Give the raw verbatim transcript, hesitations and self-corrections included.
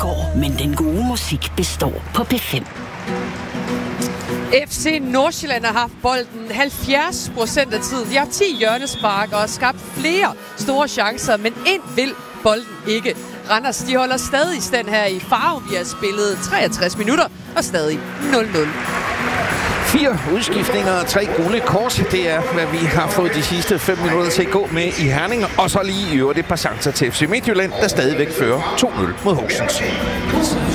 går, men den gode musik består på P fem. F C Nordsjælland har haft bolden halvfjerds procent af tiden. De har ti hjørnespark og har skabt flere store chancer, men ind vil bolden ikke. Randers, de holder stadig stand her i Farum. Vi har spillet treogtres minutter og stadig nul nul. Fire udskiftninger og tre gule kors. Det er, hvad vi har fået de sidste fem minutter til at gå med i Herning. Og så lige i øvrigt et par chancer til F C Midtjylland, der stadigvæk fører to nul mod Horsens.